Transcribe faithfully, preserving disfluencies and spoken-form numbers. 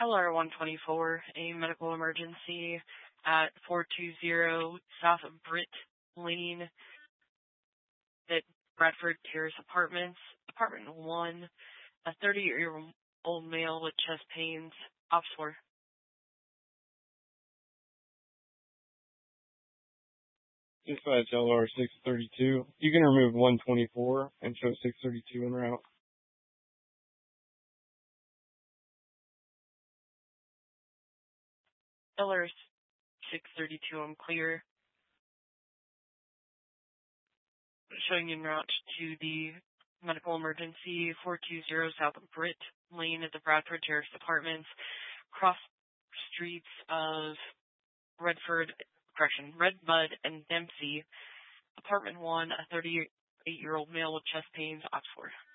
L R one twenty-four, a medical emergency at four two zero South Britt Lane at Bradford Terrace Apartments. Apartment one, a thirty-year-old male with chest pains. Ops four. Dispatch L R six thirty-two. You can remove one twenty-four and show six thirty-two en route. L R six thirty-two, I'm clear. Showing en route to the medical emergency four two zero South Britt Lane at the Bradford Terrace Apartments, cross streets of Redford, correction, Redbud and Dempsey. Apartment one, a thirty-eight-year-old male with chest pains. Ops four.